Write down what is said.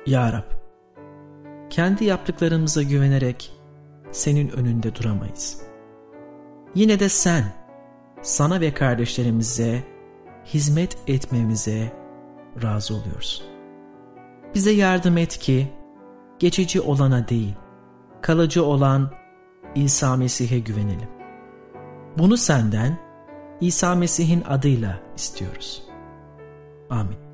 Ya Rab, kendi yaptıklarımıza güvenerek senin önünde duramayız. Yine de sen, sana ve kardeşlerimize hizmet etmemize razı oluyorsun. Bize yardım et ki geçici olana değil, kalıcı olan İsa Mesih'e güvenelim. Bunu senden İsa Mesih'in adıyla istiyoruz. Amin.